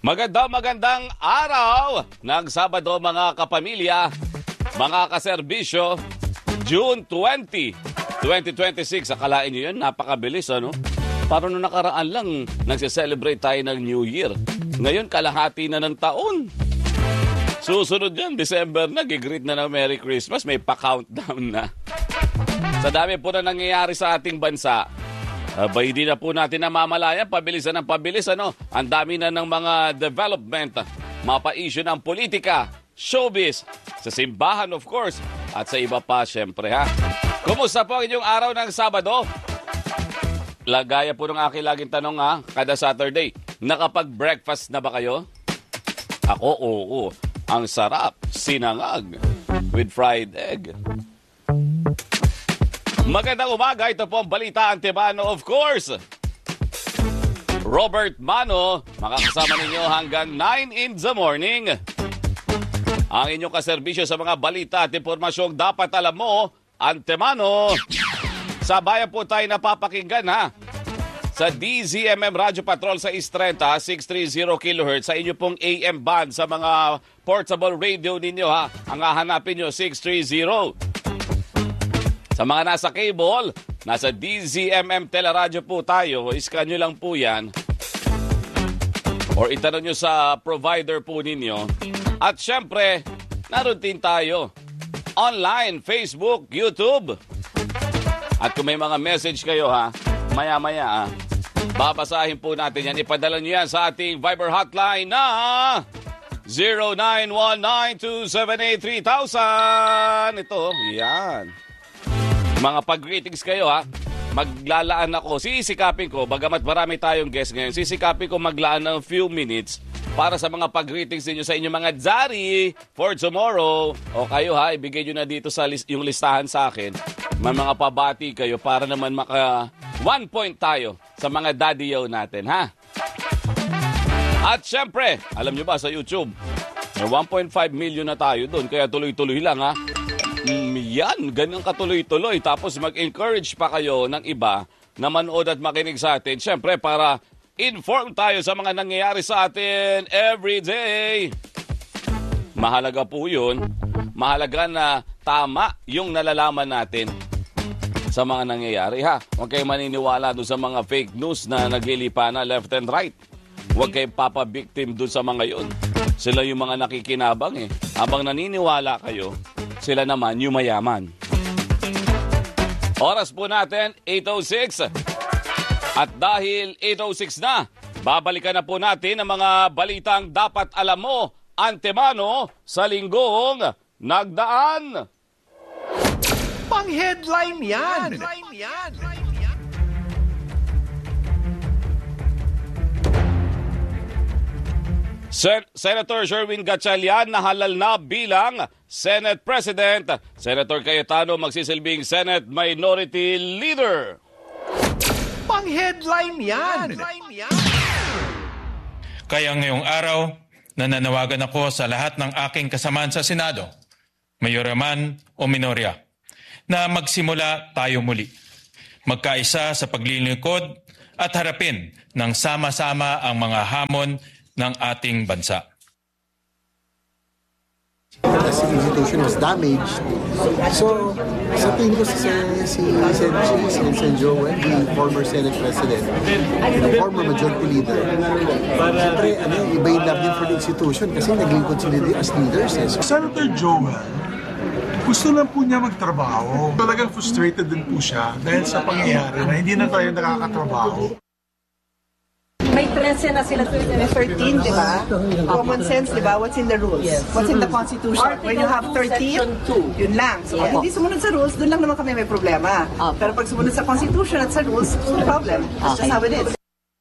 Magandang araw ng Sabado mga kapamilya, mga kaserbisyo, June 20, 2026. Akalain nyo yun, napakabilis ano? Parang nung nakaraan lang, nagse-celebrate tayo ng New Year. Ngayon, kalahati na ng taon. Susunod yan, December na, gigreet na ng Merry Christmas, may pa-countdown na. Sa dami po na nangyayari sa ating bansa, abay, di na po natin namamalayan, pabilisan ng pabilis, ano? Ang dami na ng mga development, mapa-issue ng politika, showbiz, sa simbahan of course, at sa iba pa syempre ha. Kumusta po ang inyong araw ng Sabado? Lagaya po ng aking laging tanong ha, kada Saturday, nakapag-breakfast na ba kayo? Ako, oo. Ang sarap, sinangag, with fried egg. Magandang umaga, ito po ang Balita Antemano of course. Robert Mano, makakasama ninyo hanggang 9 in the morning. Ang inyong kaserbisyo sa mga balita at impormasyong dapat alam mo, Antemano. Sabayan po tayo napapakinggan ha. Sa DZMM Radio Patrol sa 630, 630 kHz, sa inyo pong AM band sa mga portable radio ninyo ha. Ang hahanapin nyo, 630. Sa mga nasa cable, nasa DZMM Teleradyo po tayo, iskan nyo lang po yan. Or itanong nyo sa provider po ninyo. At syempre, naroon din tayo. Online, Facebook, YouTube. At kung may mga message kayo ha, maya-maya babasahin po natin yan. Ipadala nyo yan sa ating Viber hotline na 0919-278-3000. Ito, yan. Mga pag-greetings kayo ha, maglalaan ako, sisikapin ko, bagamat marami tayong guest ngayon, sisikapin ko maglaan ng few minutes para sa mga pag-greetings ninyo sa inyong mga dzari for tomorrow. O kayo ha, ibigay nyo na dito sa yung listahan sa akin. May mga pabati kayo para naman maka 1 point tayo sa mga daddiyaw natin ha. At syempre, alam nyo ba sa YouTube, may 1.5 million na tayo doon, kaya tuloy-tuloy lang ha. Yan, ganyan katuloy-tuloy. Tapos mag-encourage pa kayo ng iba na manood at makinig sa atin. Siyempre, para inform tayo sa mga nangyayari sa atin every day. Mahalaga po yun. Mahalaga na tama yung nalalaman natin sa mga nangyayari. Ha? Huwag kayo maniniwala doon sa mga fake news na naglilipa na left and right. Huwag kayo papabiktim doon sa mga yun. Sila yung mga nakikinabang eh. Habang naniniwala kayo, sila naman yung mayaman. Oras po natin, 8:06. At dahil 8:06 na, babalikan na po natin ang mga balitang dapat alam mo, Antemano, sa linggong nagdaan. Pang-headline yan! Senator Sherwin Gatchalian nahalal na bilang Senate President. Senator Cayetano magsisilbing Senate Minority Leader. Pang-headline yan! Kaya ngayong araw, nananawagan ako sa lahat ng aking kasamaan sa Senado, mayora man o minorya, na magsimula tayo muli. Magkaisa sa paglilingkod at harapin ng sama-sama ang mga hamon ng ating bansa. As the institution was damaged, so sa tingin ko si Sen Joel, the former Senate President, the former Majority Leader, siyempre iba yung love din for the institution kasi naglingkod sila as leaders. Senator Joel, gusto lang po niya magtrabaho. Talagang frustrated din po siya dahil sa pangyayari na hindi na tayo nakakatrabaho. May 13 na sila 13, di ba? Common sense, di ba? What's in the rules? What's in the Constitution? When you have 13, yun lang. So, pag hindi sumunod sa rules, doon lang naman kami may problema. Pero pag sumunod sa Constitution at sa rules, no problem. That's just how it is.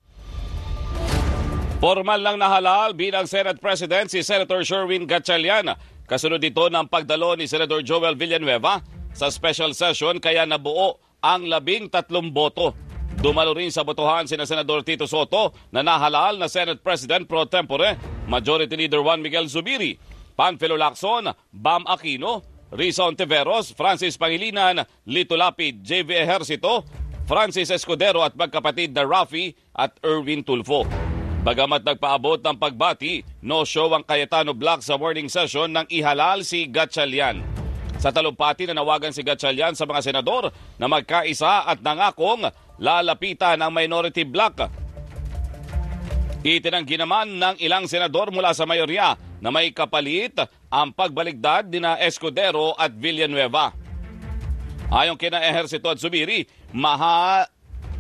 Formal lang nahalal bilang Senate President si Senator Sherwin Gatchalian. Kasunod dito ng pagdalo ni Senator Joel Villanueva sa special session kaya nabuo ang 13 boto. Dumalo rin sa botohan sina Senador Tito Soto na nahalal na Senate President pro tempore, Majority Leader Juan Miguel Zubiri, Panfilo Lacson, Bam Aquino, Risa Ontiveros, Francis Pangilinan, Lito Lapid, JV Ejercito, Francis Escudero at magkapatid na Rafi at Erwin Tulfo. Bagamat nagpaabot ng pagbati, no show ang Cayetano Black sa morning session nang ihalal si Gatchalian. Sa talumpati nanawagan si Gatchalian sa mga senador na magkaisa at nangakong lalapitan ang minority bloc. Itinanggi naman ng ilang senador mula sa mayorya na may kapalit ang pagbaligtad nina Escudero at Villanueva. Ayon kina Ejercito at Zubiri, mahal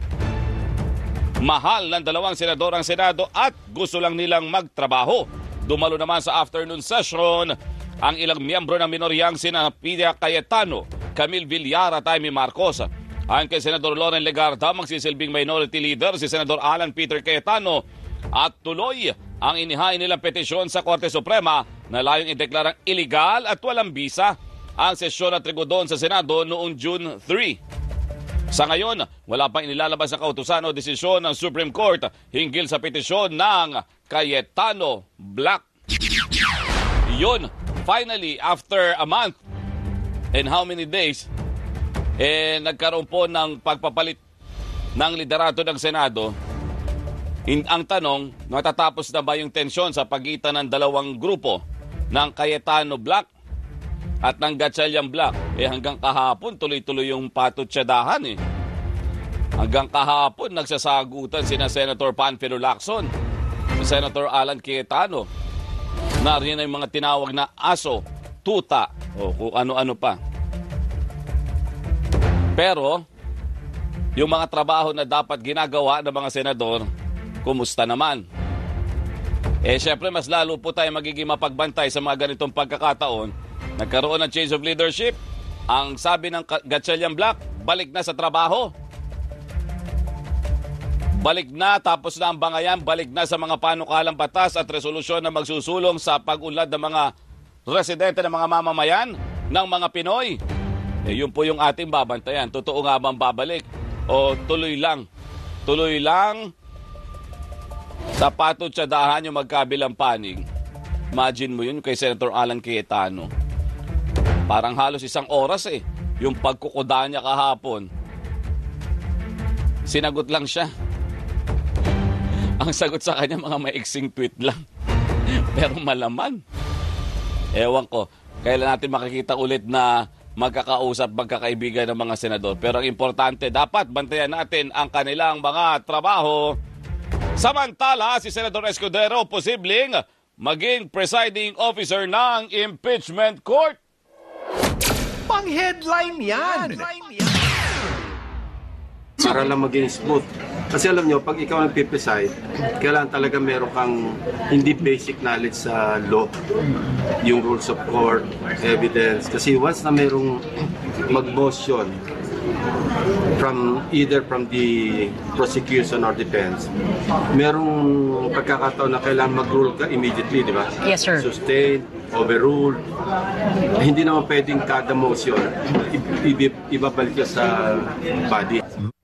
ng dalawang senador ang Senado at gusto lang nilang magtrabaho. Dumalo naman sa afternoon session ang ilang miyembro ng minoryang sina Pia Cayetano, Camille Villar at Jaime Marcos. Ayon kay Senador Loren Legarda, magsisilbing minority leader si Senador Alan Peter Cayetano at tuloy ang inihain nilang petisyon sa Korte Suprema na layong ideklarang illegal at walang bisa ang sesyon at trigodon sa Senado noong June 3. Sa ngayon, wala pang inilalabas na kautusan o desisyon ng Supreme Court hinggil sa petisyon ng Cayetano Black. Yun, finally, after a month and how many days, nagkaroon po ng pagpapalit ng liderato ng Senado. Ang tanong, natatapos na ba yung tensyon sa pagitan ng dalawang grupo ng Cayetano Black at ng Gatchalian Black? Hanggang kahapon, tuloy-tuloy yung patutsyadahan Hanggang kahapon, nagsasagutan sina Senator Panfilo Lacson, si Senator Alan Cayetano. Nariyan ay mga tinawag na aso, tuta, o kung ano-ano pa. Pero, yung mga trabaho na dapat ginagawa ng mga senador, kumusta naman? Syempre, mas lalo po tayo magiging mapagbantay sa mga ganitong pagkakataon. Nagkaroon ng change of leadership. Ang sabi ng Gatchalian Black, balik na sa trabaho. Balik na, tapos na ang bangayan, balik na sa mga panukalang batas at resolusyon na magsusulong sa pag-unlad ng mga residente ng mga mamamayan ng mga Pinoy. Yun po yung ating babantayan. Totoo nga bang babalik? O tuloy lang sa patutsyadahan yung magkabilang panig? Imagine mo yun kay Senator Alan Cayetano. Parang halos isang oras yung pagkukuda niya kahapon. Sinagot lang siya. Ang sagot sa kanya, mga maiksing tweet lang. Pero malaman. Ewan ko, kailan natin makikita ulit na magkakausap, magkakaibigan ng mga senador. Pero ang importante, dapat bantayan natin ang kanilang mga trabaho. Samantala, si Senador Escudero posibleng maging presiding officer ng impeachment court. Pang-headline yan! Para lang maging smooth. Kasi alam nyo, pag ikaw nagpipreside, kailangan talaga meron kang hindi basic knowledge sa law. Yung rules of court, evidence. Kasi once na merong mag-motion either from the prosecution or defense, merong pagkakataon na kailangan mag-rule ka immediately, di ba? Yes, sir. Sustained, overruled. Hindi naman pwedeng kada motion ibabalik ka sa body.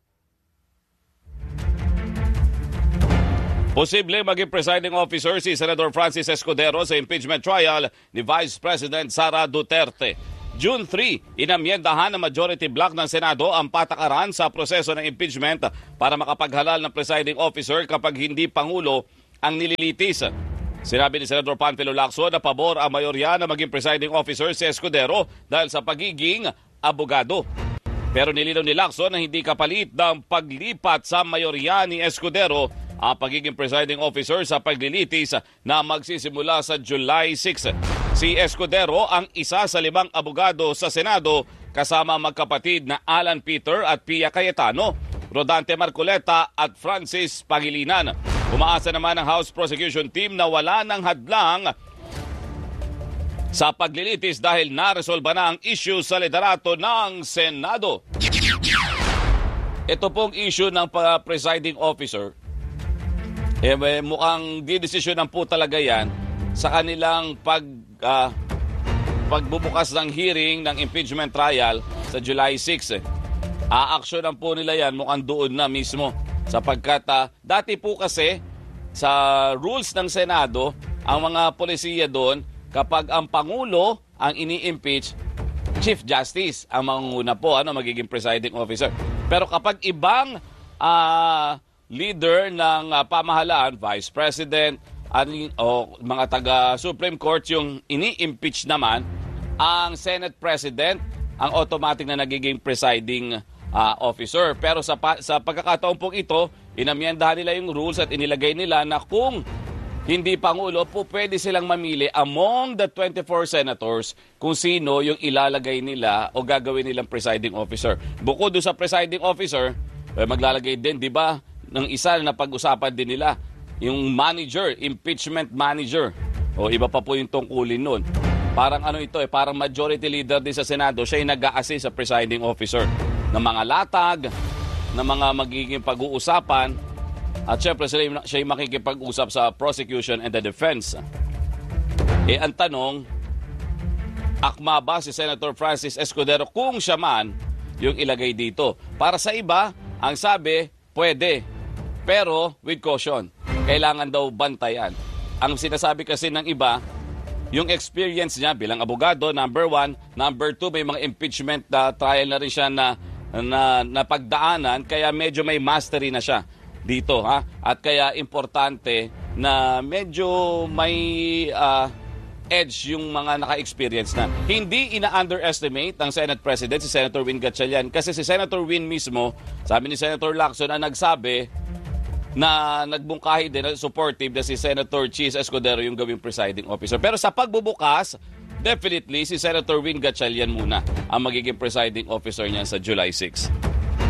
Posible maging presiding officer si Senator Francis Escudero sa impeachment trial ni Vice President Sara Duterte. June 3, inamyendahan ng majority bloc ng Senado ang patakaran sa proseso ng impeachment para makapaghalal ng presiding officer kapag hindi Pangulo ang nililitis. Sinabi ni Senator Panfilo Lacson na pabor ang mayorya na maging presiding officer si Escudero dahil sa pagiging abogado. Pero nilinaw ni Lacson na hindi kapalit ng paglipat sa mayorya ni Escudero ang pagiging presiding officer sa paglilitis na magsisimula sa July 6. Si Escudero ang isa sa 5 abogado sa Senado kasama magkapatid na Alan Peter at Pia Cayetano, Rodante Marcoleta at Francis Pangilinan. Umaasa naman ang House Prosecution Team na wala ng hadlang sa paglilitis dahil naresolba na ang issue sa liderato ng Senado. Ito pong issue ng presiding officer, mukhang didesisyonan po talaga yan sa kanilang pagbubukas ng hearing ng impeachment trial sa July 6. Aaksyonan po nila yan mukhang doon na mismo. Sapagkat dati po kasi sa rules ng Senado, ang mga polisiya doon, kapag ang Pangulo ang ini-impeach, Chief Justice ang mangunguna po, magiging presiding officer. Pero kapag ibang leader ng pamahalaan, Vice President, o mga taga-Supreme Court, yung ini-impeach naman, ang Senate President, ang automatic na nagiging presiding officer. Pero sa pagkakataon pong ito, inamyendahan nila yung rules at inilagay nila na kung hindi Pangulo, po pwede silang mamili among the 24 senators kung sino yung ilalagay nila o gagawin nilang presiding officer. Bukod doon sa presiding officer, maglalagay din, di ba, ng isa na pag-usapan din nila, yung manager, impeachment manager. O iba pa po yung tungkulin nun. Parang ano ito parang majority leader din sa Senado, siya yung nag-a-assist sa presiding officer ng mga latag, ng mga magiging pag-uusapan. At syempre, siya yung makikipag-usap sa prosecution and the defense. Ang tanong, akma ba si Senator Francis Escudero kung siya man yung ilagay dito? Para sa iba, ang sabi, pwede. Pero with caution, kailangan daw bantayan. Ang sinasabi kasi ng iba, yung experience niya bilang abogado, number 1. Number 2, may mga impeachment trial na rin siya na pagdaanan, kaya medyo may mastery na siya dito, at kaya importante na medyo may edge yung mga naka-experience na. Hindi ina-underestimate ng Senate President si Senator Win Gatchalian kasi si Senator Win mismo, sabi ni Senator Lacson, ang nagsabi na nagbungkahi din, supportive na si Senator Chis Escudero yung gawing presiding officer. Pero sa pagbubukas, definitely si Senator Win Gatchalian muna ang magiging presiding officer niya sa July 6.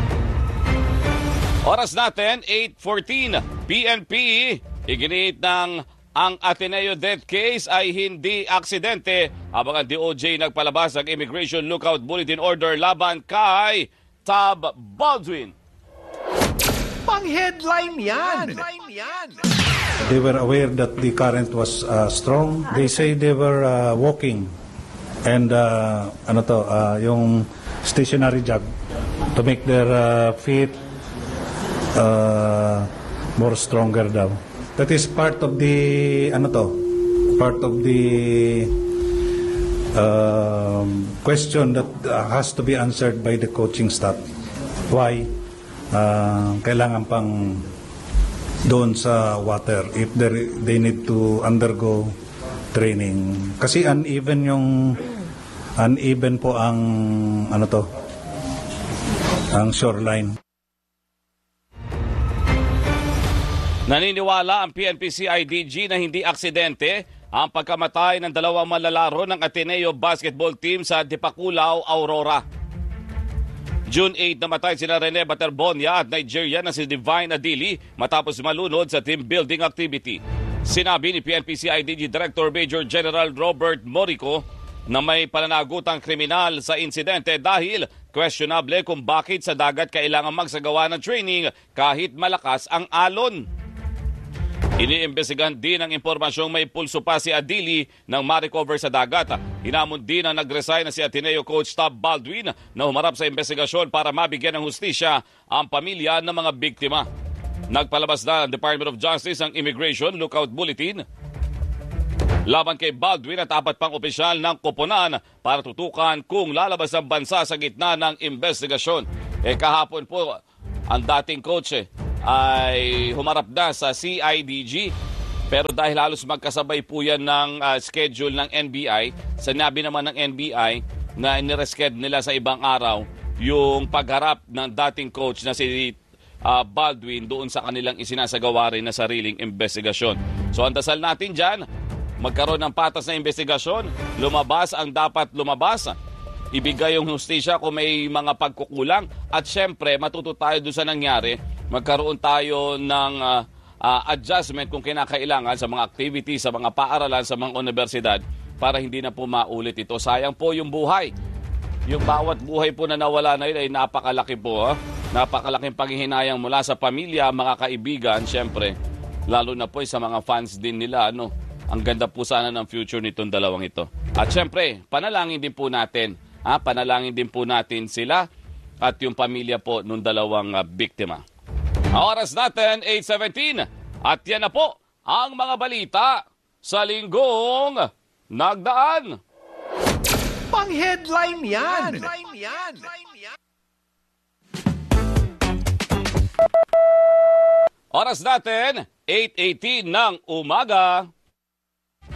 Oras natin, 8:14. PNP, iginit ng ang Ateneo death case ay hindi aksidente habang ang DOJ nagpalabas ng Immigration Lookout Bulletin Order laban kay Tab Baldwin. Pang-headline yan! They were aware that the current was strong. They say they were walking and yung stationary jog to make their feet more stronger daw. That is part of the question that has to be answered by the coaching staff. Why kailangan pang doon sa water if they need to undergo training kasi uneven po ang ang shoreline. Naniniwala ang PNP-CIDG na hindi aksidente ang pagkamatay ng dalawang manlalaro ng Ateneo basketball team sa Dipakulaw, Aurora. June 8 namatay sina Rene Baterbonia at Nigeria na si Divine Adili matapos malunod sa team building activity. Sinabi ni PNP-CIDG Director Major General Robert Morico na may pananagutang kriminal sa insidente dahil questionable kung bakit sa dagat kailangan magsagawa ng training kahit malakas ang alon. Iniimbestigahan din ang impormasyong may pulso pa si Adili nang ma-recover sa dagat. Hinamon din na nag-resign na si Ateneo coach Tab Baldwin na humarap sa investigasyon para mabigyan ng hustisya ang pamilya ng mga biktima. Nagpalabas na ang Department of Justice ang Immigration Lookout Bulletin laban kay Baldwin at 4 pang opisyal ng koponan para tutukan kung lalabas ang bansa sa gitna ng investigasyon. Kahapon po ang dating coach ay humarap na sa CIDG pero dahil halos magkasabay po yan ng schedule ng NBI, sinabi naman ng NBI na inireschedule nila sa ibang araw yung pagharap ng dating coach na si Baldwin doon sa kanilang isinasagawa rin na sariling investigasyon. So ang dasal natin dyan, magkaroon ng patas na investigasyon, lumabas ang dapat lumabas, ibigay yung hustisya kung may mga pagkukulang at syempre matuto tayo doon sa nangyari, magkaroon tayo ng adjustment kung kinakailangan sa mga activities, sa mga paaralan, sa mga universidad para hindi na po maulit ito. Sayang po yung buhay. Yung bawat buhay po na nawala na yun ay napakalaki po. Napakalaking panghihinayang mula sa pamilya, mga kaibigan, syempre. Lalo na po sa mga fans din nila. Ang ganda po sana ng future nitong dalawang ito. At syempre, panalangin din po natin. Panalangin din po natin sila at yung pamilya po ng dalawang biktima. Ang oras natin, 8:17. At yan na po ang mga balita sa linggong nagdaan. Pang-headline yan! Oras natin, 8:18 ng umaga.